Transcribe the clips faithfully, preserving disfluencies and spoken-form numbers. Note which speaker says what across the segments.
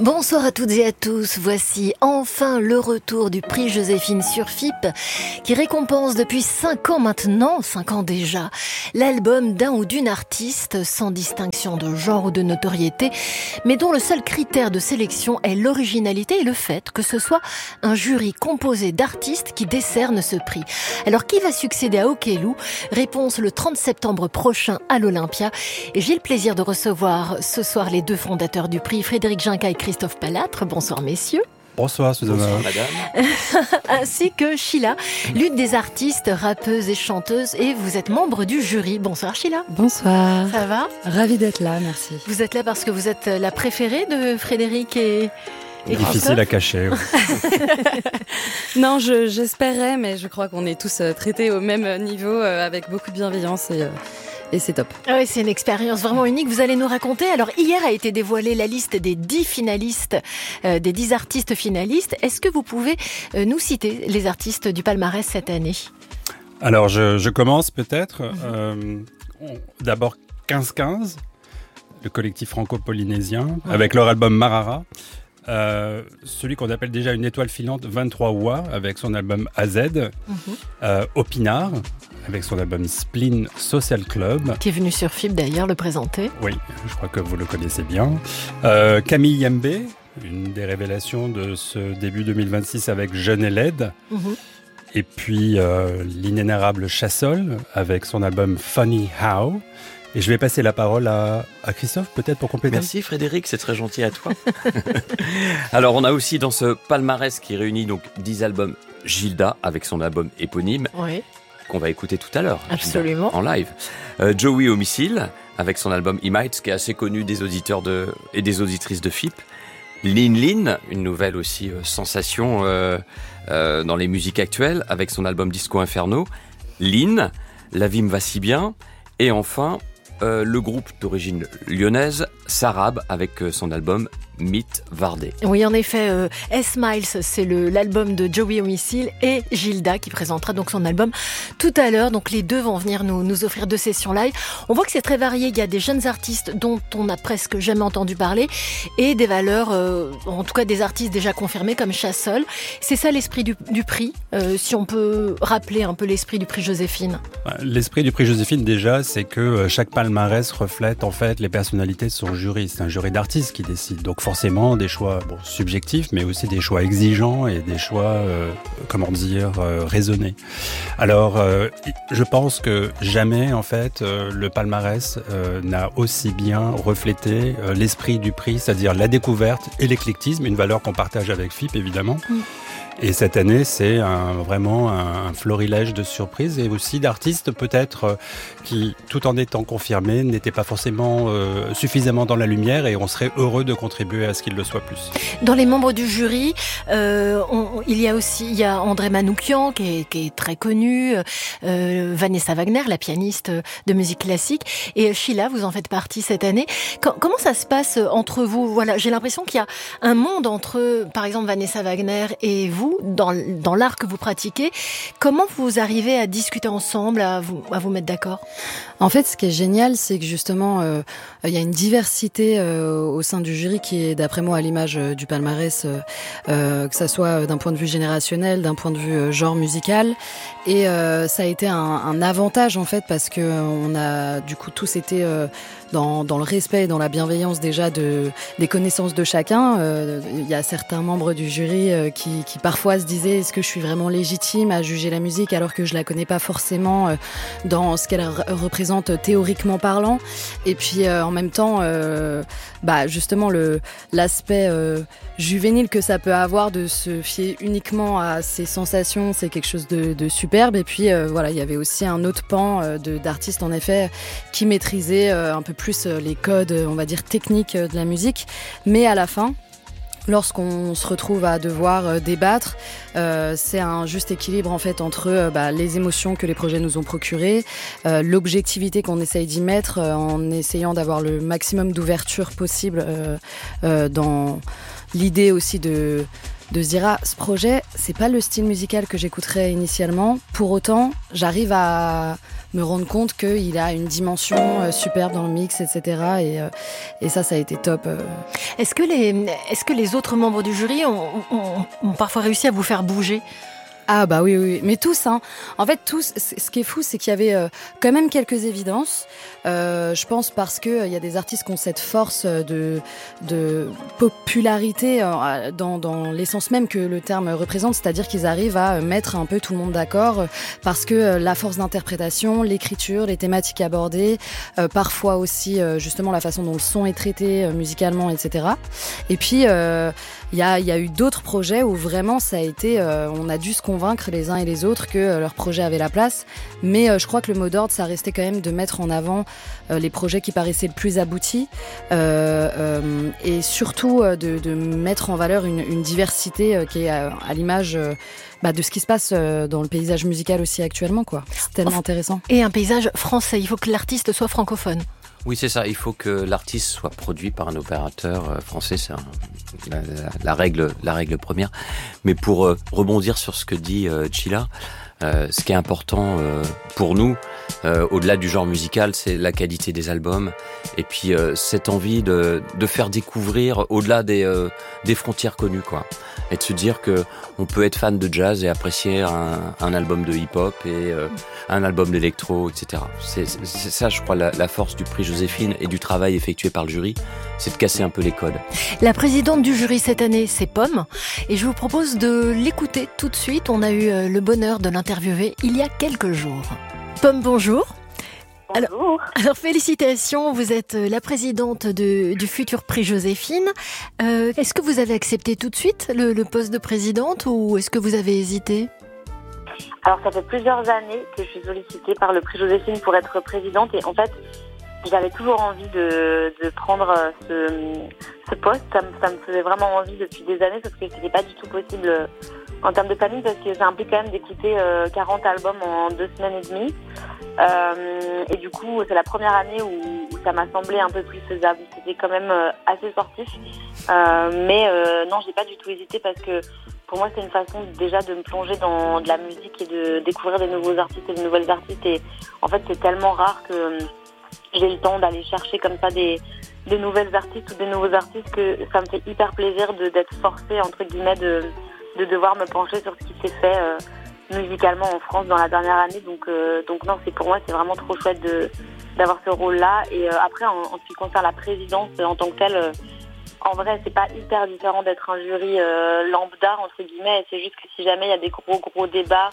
Speaker 1: Bonsoir à toutes et à tous, voici enfin le retour du prix Joséphine sur F I P qui récompense depuis cinq ans maintenant, cinq ans déjà, l'album d'un ou d'une artiste sans distinction de genre ou de notoriété, mais dont le seul critère de sélection est l'originalité et le fait que ce soit un jury composé d'artistes qui décerne ce prix. Alors qui va succéder à Okello? Réponse le trente septembre prochain à l'Olympia. Et j'ai le plaisir de recevoir ce soir les deux fondateurs du prix, Frédéric Ginca et Christophe Palatre. Bonsoir messieurs.
Speaker 2: Bonsoir Susanna.
Speaker 3: Bonsoir madame.
Speaker 1: Ainsi que Sheila, l'une des artistes, rappeuses et chanteuses, et vous êtes membre du jury. Bonsoir Sheila.
Speaker 4: Bonsoir.
Speaker 1: Ça va?
Speaker 4: Ravie d'être là, merci.
Speaker 1: Vous êtes là parce que vous êtes la préférée de Frédéric et... Et
Speaker 2: difficile à cacher. Oui.
Speaker 4: non, je, j'espérais, mais je crois qu'on est tous traités au même niveau, euh, avec beaucoup de bienveillance et... Euh... Et c'est top.
Speaker 1: Ah oui, c'est une expérience vraiment unique. Vous allez nous raconter. Alors, hier a été dévoilée la liste des dix finalistes, euh, des dix artistes finalistes. Est-ce que vous pouvez euh, nous citer les artistes du palmarès cette année?
Speaker 2: Alors, je, je commence peut-être. Mm-hmm. Euh, on, d'abord, quinze quinze, le collectif franco-polynésien, mm-hmm. avec leur album Marara. Euh, celui qu'on appelle déjà une étoile filante, vingt-trois Oua, avec son album A Z. Mm-hmm. Euh, Opinard, avec son album Spleen Social Club.
Speaker 1: Qui est venu sur F I P d'ailleurs le présenter.
Speaker 2: Oui, je crois que vous le connaissez bien. Euh, Camille Yembe, une des révélations de ce début deux mille vingt-six avec Jeune et Laide. Mm-hmm. Et puis euh, l'inénarrable Chassol, avec son album Funny How. Et je vais passer la parole à, à Christophe, peut-être, pour compléter.
Speaker 3: Merci Frédéric, c'est très gentil à toi. Alors, on a aussi dans ce palmarès qui réunit donc dix albums, Gilda, avec son album éponyme,
Speaker 1: oui.
Speaker 3: qu'on va écouter tout à l'heure.
Speaker 1: Absolument.
Speaker 3: Gilda, en live. Euh, Joey Homicile, avec son album Imites, qui est assez connu des auditeurs de, et des auditrices de F I P. Lin Lin, une nouvelle aussi euh, sensation euh, euh, dans les musiques actuelles, avec son album Disco Inferno. Lin, La vie me va si bien. Et enfin... Euh, le groupe d'origine lyonnaise, Sarab, avec euh, son album Mythe Vardé.
Speaker 1: Oui, en effet, euh, S-Miles, c'est le, l'album de Joey Homicile et Gilda qui présentera donc son album tout à l'heure. Donc les deux vont venir nous, nous offrir deux sessions live. On voit que c'est très varié. Il y a des jeunes artistes dont on n'a presque jamais entendu parler et des valeurs, euh, en tout cas des artistes déjà confirmés comme Chassol. C'est ça l'esprit du, du prix, euh, si on peut rappeler un peu l'esprit du prix Joséphine.
Speaker 2: L'esprit du prix Joséphine déjà, c'est que chaque palmarès reflète en fait les personnalités de son jury. C'est un jury d'artistes qui décide. Donc forcément des choix bon, subjectifs, mais aussi des choix exigeants et des choix, euh, comment dire, euh, raisonnés. Alors, euh, je pense que jamais, en fait, euh, le palmarès euh, n'a aussi bien reflété euh, l'esprit du prix, c'est-à-dire la découverte et l'éclectisme, une valeur qu'on partage avec F I P, évidemment. Mm. Et cette année, c'est un, vraiment un, un florilège de surprises et aussi d'artistes peut-être euh, qui, tout en étant confirmés, n'étaient pas forcément euh, suffisamment dans la lumière et on serait heureux de contribuer à ce qu'ils le soient plus.
Speaker 1: Dans les membres du jury, euh, on, il y a aussi il y a André Manoukian qui est, qui est très connu, euh, Vanessa Wagner, la pianiste de musique classique, et Sheila, vous en faites partie cette année. Quand, comment ça se passe entre vous? Voilà, j'ai l'impression qu'il y a un monde entre, par exemple, Vanessa Wagner et vous. Dans, dans l'art que vous pratiquez, comment vous arrivez à discuter ensemble, à vous, à vous mettre d'accord?
Speaker 4: En fait, ce qui est génial, c'est que justement, euh, il y a une diversité euh, au sein du jury qui est, d'après moi, à l'image euh, du palmarès, euh, euh, que ça soit d'un point de vue générationnel, d'un point de vue euh, genre musical. Et euh, ça a été un, un avantage, en fait, parce que euh, on a, du coup, tous été euh, dans, dans le respect et dans la bienveillance déjà de, des connaissances de chacun. Euh, il y a certains membres du jury euh, qui, qui parfois se disaient, est-ce que je suis vraiment légitime à juger la musique alors que je la connais pas forcément euh, dans ce qu'elle re- représente théoriquement parlant. Et puis euh, en même temps, euh, bah justement le l'aspect euh, juvénile que ça peut avoir de se fier uniquement à ses sensations, c'est quelque chose de, de superbe. Et puis euh, voilà, il y avait aussi un autre pan euh, de d'artistes en effet qui maîtrisaient euh, un peu plus euh, les codes, on va dire techniques euh, de la musique, mais à la fin, lorsqu'on se retrouve à devoir euh, débattre, euh, c'est un juste équilibre en fait entre euh, bah, les émotions que les projets nous ont procurées, euh, l'objectivité qu'on essaye d'y mettre euh, en essayant d'avoir le maximum d'ouverture possible euh, euh, dans l'idée aussi de de se dire ah, ce projet, c'est pas le style musical que j'écouterais initialement. Pour autant, j'arrive à me rendre compte qu'il a une dimension euh, superbe dans le mix, et cetera. Et, euh, et ça, ça a été top. Euh.
Speaker 1: Est-ce que les, est-ce que les autres membres du jury ont, ont, ont parfois réussi à vous faire bouger ?
Speaker 4: Ah bah oui, oui, mais tous, hein. En fait, tous, ce qui est fou, c'est qu'il y avait euh, quand même quelques évidences. Euh, je pense parce que il y a des artistes qui ont cette force de, de popularité euh, dans, dans l'essence même que le terme représente, c'est-à-dire qu'ils arrivent à mettre un peu tout le monde d'accord euh, parce que euh, la force d'interprétation, l'écriture, les thématiques abordées, euh, parfois aussi euh, justement la façon dont le son est traité euh, musicalement, et cetera. Et puis il euh, y a, y a eu d'autres projets où vraiment ça a été, euh, on a dû se convaincre les uns et les autres que euh, leur projet avait la place, mais euh, je crois que le mot d'ordre, ça restait quand même de mettre en avant euh, les projets qui paraissaient le plus aboutis euh, euh, et surtout euh, de, de mettre en valeur une, une diversité euh, qui est à, à l'image euh, bah, de ce qui se passe euh, dans le paysage musical aussi actuellement, quoi. C'est tellement intéressant.
Speaker 1: Et un paysage français, il faut que l'artiste soit francophone.
Speaker 3: Oui, c'est ça. Il faut que l'artiste soit produit par un opérateur français. C'est un, la, la, la règle, la règle première. Mais pour euh, rebondir sur ce que dit euh, Chila, euh, ce qui est important euh, pour nous, euh, au-delà du genre musical, c'est la qualité des albums et puis euh, cette envie de, de faire découvrir au-delà des, euh, des frontières connues, quoi. Et de se dire que on peut être fan de jazz et apprécier un, un album de hip-hop et euh, un album d'électro, et cetera. C'est, c'est, c'est ça, je crois, la, la force du prix Joséphine et du travail effectué par le jury, c'est de casser un peu les codes.
Speaker 1: La présidente du jury cette année, c'est Pomme, et je vous propose de l'écouter tout de suite. On a eu le bonheur de l'interviewer il y a quelques jours. Pomme, bonjour.
Speaker 5: Bonjour.
Speaker 1: Alors, alors félicitations, vous êtes la présidente de, du futur prix Joséphine. Euh, est-ce que vous avez accepté tout de suite le, le poste de présidente ou est-ce que vous avez hésité ?
Speaker 5: Alors ça fait plusieurs années que je suis sollicitée par le prix Joséphine pour être présidente et en fait j'avais toujours envie de, de prendre ce, ce poste. Ça me, ça me faisait vraiment envie depuis des années parce que c'était pas du tout possible en termes de planning parce que ça implique quand même d'écouter quarante albums en deux semaines et demie. Euh, et du coup, c'est la première année où, où ça m'a semblé un peu plus faisable. C'était quand même euh, assez sportif, euh, mais euh, non, j'ai pas du tout hésité parce que pour moi, c'est une façon déjà de me plonger dans de la musique et de découvrir des nouveaux artistes et de nouvelles artistes. Et en fait, c'est tellement rare que euh, j'ai le temps d'aller chercher comme ça des, des nouvelles artistes ou des nouveaux artistes que ça me fait hyper plaisir de, d'être forcée entre guillemets de, de devoir me pencher sur ce qui s'est fait. Euh, musicalement en France dans la dernière année, donc euh, donc non, c'est pour moi c'est vraiment trop chouette de d'avoir ce rôle-là. Et euh, après en, en ce qui concerne la présidence euh, en tant que telle, euh, en vrai c'est pas hyper différent d'être un jury euh, lambda entre guillemets. C'est juste que si jamais il y a des gros gros débats,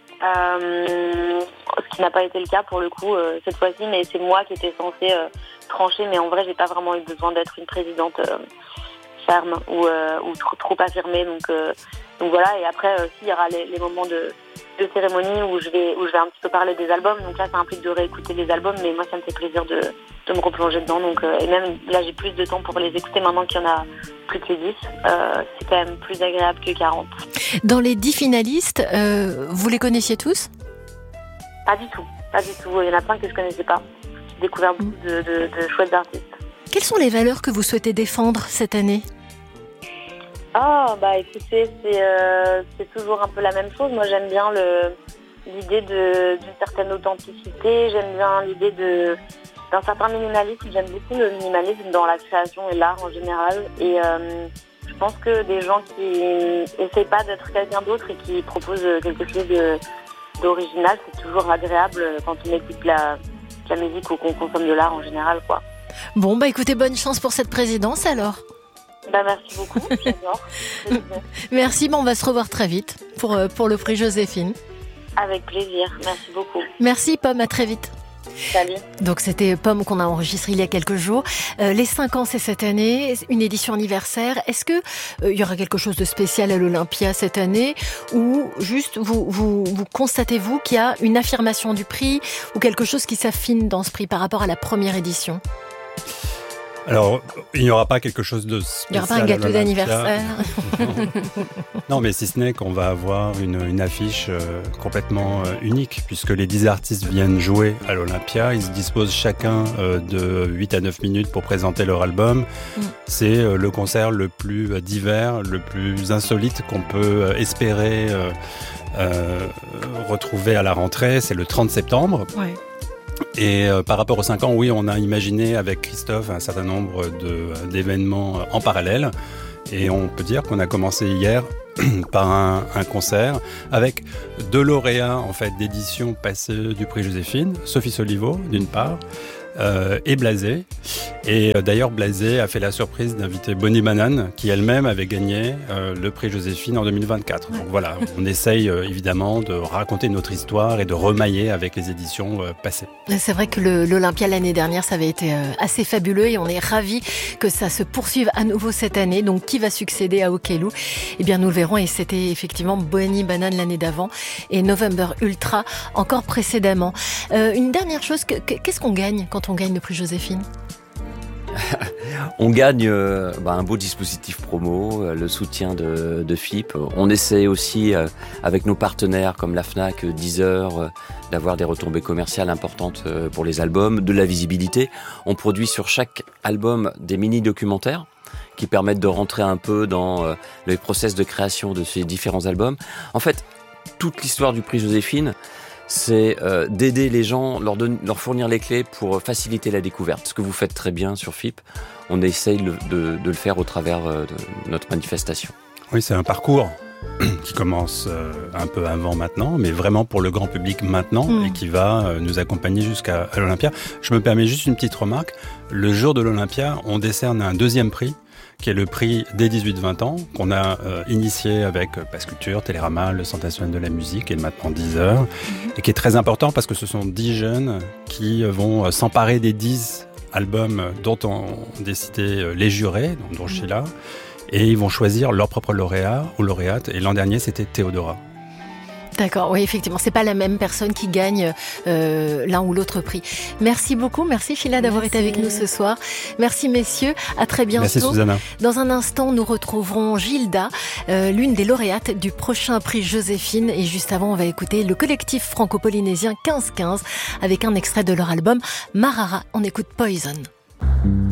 Speaker 5: euh, ce qui n'a pas été le cas pour le coup euh, cette fois-ci, mais c'est moi qui étais censée euh, trancher. Mais en vrai j'ai pas vraiment eu besoin d'être une présidente euh, ferme ou euh, ou trop trop affirmée. Donc euh, Donc voilà, et après aussi euh, il y aura les, les moments de, de cérémonie où je vais où je vais un petit peu parler des albums. Donc là ça implique de réécouter les albums, mais moi ça me fait plaisir de, de me replonger dedans. Donc euh, et même là j'ai plus de temps pour les écouter maintenant qu'il y en a plus que dix. Euh, c'est quand même plus agréable que quarante.
Speaker 1: Dans les dix finalistes, euh, vous les connaissiez tous ?
Speaker 5: Pas du tout, pas du tout. Il y en a plein que je connaissais pas. J'ai découvert beaucoup de, de, de chouettes artistes.
Speaker 1: Quelles sont les valeurs que vous souhaitez défendre cette année ?
Speaker 5: Ah, bah écoutez, c'est, euh, c'est toujours un peu la même chose. Moi, j'aime bien le, l'idée de, d'une certaine authenticité. J'aime bien l'idée de, d'un certain minimalisme. J'aime beaucoup le minimalisme dans la création et l'art en général. Et euh, je pense que des gens qui n'essayent pas d'être quelqu'un d'autre et qui proposent quelque chose de, d'original, c'est toujours agréable quand on écoute la, la musique ou qu'on consomme de l'art en général, quoi.
Speaker 1: Bon, bah écoutez, bonne chance pour cette présidence alors.
Speaker 5: Bah merci beaucoup, j'adore.
Speaker 1: Merci, bon, on va se revoir très vite pour, pour le prix Joséphine.
Speaker 5: Avec plaisir, merci beaucoup.
Speaker 1: Merci Pomme, à très vite.
Speaker 5: Salut.
Speaker 1: Donc c'était Pomme qu'on a enregistré il y a quelques jours. Euh, les cinq ans, c'est cette année, une édition anniversaire. Est-ce que euh, il y aura quelque chose de spécial à l'Olympia cette année ou juste vous, vous, vous constatez-vous qu'il y a une affirmation du prix ou quelque chose qui s'affine dans ce prix par rapport à la première édition ?
Speaker 2: Alors, il n'y aura pas quelque chose de spécial.
Speaker 1: Il n'y aura pas un gâteau d'anniversaire.
Speaker 2: Non, mais si ce n'est qu'on va avoir une, une affiche euh, complètement euh, unique, puisque les dix artistes viennent jouer à l'Olympia. Ils se disposent chacun euh, de huit à neuf minutes pour présenter leur album. Mm. C'est euh, le concert le plus euh, divers, le plus insolite qu'on peut euh, espérer euh, euh, retrouver à la rentrée. C'est le trente septembre.
Speaker 1: Ouais.
Speaker 2: Et euh, par rapport aux cinq ans, oui, on a imaginé avec Christophe un certain nombre de, d'événements en parallèle. Et on peut dire qu'on a commencé hier par un, un concert avec deux lauréats en fait, d'éditions passées du prix Joséphine, Sophie Soliveau d'une part, euh, et Blasé. Et euh, d'ailleurs, Blasé a fait la surprise d'inviter Bonnie Banane, qui elle-même avait gagné euh, le prix Joséphine en deux mille vingt-quatre. Donc voilà, on essaye euh, évidemment de raconter notre histoire et de remailler avec les éditions euh, passées.
Speaker 1: C'est vrai que le, l'Olympia l'année dernière, ça avait été euh, assez fabuleux et on est ravis que ça se poursuive à nouveau cette année. Donc qui va succéder à Okello ? Eh bien nous le verrons, et c'était effectivement Bonnie Banane l'année d'avant et November Ultra encore précédemment. Euh, une dernière chose, que, que, qu'est-ce qu'on gagne quand on gagne le prix Joséphine ?
Speaker 3: On gagne euh, bah, un beau dispositif promo, euh, le soutien de, de F I P. On essaie aussi, euh, avec nos partenaires comme la Fnac, Deezer, euh, d'avoir des retombées commerciales importantes euh, pour les albums, de la visibilité. On produit sur chaque album des mini-documentaires qui permettent de rentrer un peu dans euh, le process de création de ces différents albums. En fait, toute l'histoire du prix Joséphine, c'est euh, d'aider les gens, leur, donner, leur fournir les clés pour faciliter la découverte. Ce que vous faites très bien sur F I P, on essaye de, de, de le faire au travers de notre manifestation.
Speaker 2: Oui, c'est un parcours qui commence euh, un peu avant maintenant, mais vraiment pour le grand public maintenant, mmh. et qui va euh, nous accompagner jusqu'à à l'Olympia. Je me permets juste une petite remarque. Le jour de l'Olympia, on décerne un deuxième prix, qui est le prix des dix-huit vingt ans, qu'on a euh, initié avec euh, Pass Culture, Télérama, le Centre national de la musique et maintenant Deezer, mmh. et qui est très important parce que ce sont dix jeunes qui euh, vont euh, s'emparer des dix albums dont ont décidé euh, les jurés, dont, dont je suis là, et ils vont choisir leur propre lauréat ou lauréate, et l'an dernier c'était Théodora.
Speaker 1: D'accord, oui, effectivement, c'est pas la même personne qui gagne euh, l'un ou l'autre prix. Merci beaucoup, merci Sheila d'avoir merci. été avec nous ce soir. Merci messieurs, à très bientôt.
Speaker 2: Merci Susanna.
Speaker 1: Dans un instant, nous retrouverons Gilda, euh, l'une des lauréates du prochain prix Joséphine. Et juste avant, on va écouter le collectif franco-polynésien quinze quinze avec un extrait de leur album Marara. On écoute Poison.